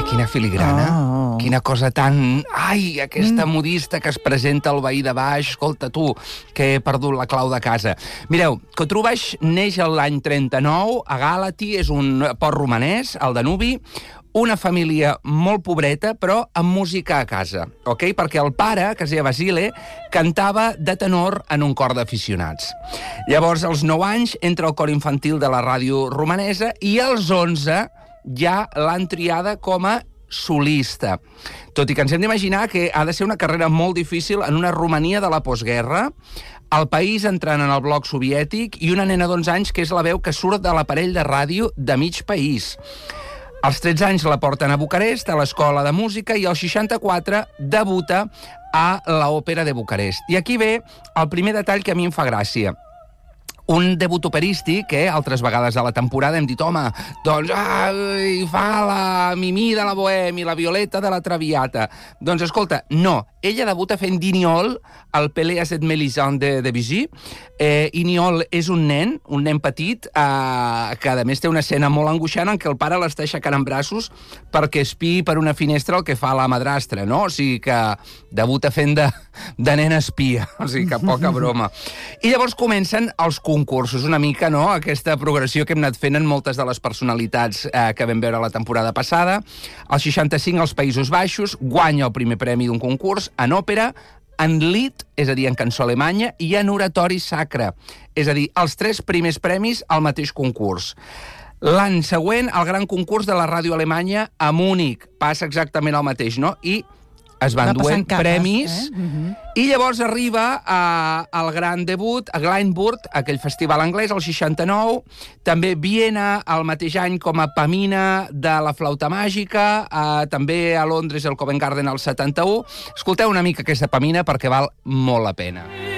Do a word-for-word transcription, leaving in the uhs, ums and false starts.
quina filigrana. Oh. Quina cosa tan... Ai, aquesta mm. modista que es presenta al veí de baix. Escolta, tu, que he perdut la clau de casa. Mireu, Kotrubaix neix l'any trenta-nou a Gàlati, és un port romanès, al Danubi, una família molt pobreta, però amb música a casa, ok? Perquè el pare, que es deia Basile, cantava de tenor en un cor d'aficionats. Llavors, als nou anys, entra al cor infantil de la ràdio romanesa i als onze ja l'han triada com a solista. Tot i que ens hem d'imaginar que ha de ser una carrera molt difícil en una Romania de la postguerra, el país entrant en el bloc soviètic i una nena d'onze anys que és la veu que surt de l'aparell de ràdio de mig país. Als tretze anys la porten a Bucarest, a l'Escola de Música, i als seixanta-quatre debuta a l'Òpera de Bucarest. I aquí ve el primer detall que a mi em fa gràcia. Un debut operístic que altres vegades a la temporada hem dit, home, doncs ai, fa la Mimí de la Bohème i la Violeta de la Traviata. Doncs escolta, no, ella debuta fent d'Iniol al Péléas et Mélisande de Debussy. Eh, Iniol és un nen, un nen petit, eh, que a més té una escena molt angoixant en què el pare l'està aixecant en braços perquè espiï per una finestra el que fa la madrastra, no? O sigui que debuta fent de, de nen espia, o sigui que poca broma. I llavors comencen els concursos, una mica, no?, aquesta progressió que hem anat fent en moltes de les personalitats eh, que vam veure la temporada passada. Al seixanta-cinc, als Països Baixos, guanya el primer premi d'un concurs en òpera, en Lied, és a dir, en cançó alemanya, i en oratori sacre. És a dir, els tres primers premis al mateix concurs. L'any següent, el gran concurs de la ràdio alemanya a Múnich. Passa exactament el mateix, no? I es van duent premis, eh? uh-huh. I llavors arriba a, al gran debut, a Glyndebourg, aquell festival anglès, al seixanta-nou, també Viena, el mateix any, com a Pamina de la flauta màgica, eh, també a Londres, el Covent Garden, al setanta-u. Escolteu una mica aquesta Pamina perquè val molt la pena.